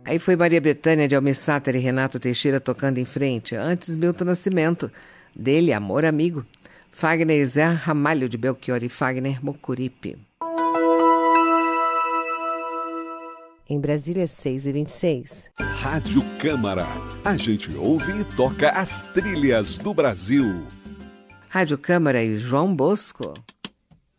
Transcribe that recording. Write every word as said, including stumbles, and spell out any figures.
Aí foi Maria Bethânia de Almissáter e Renato Teixeira tocando em frente. Antes, Milton Nascimento. Dele, Amor Amigo. Fagner Zé Ramalho de Belchior e Fagner Mocuripe. Em Brasília, seis e vinte e seis. Rádio Câmara. A gente ouve e toca as trilhas do Brasil. Rádio Câmara e João Bosco.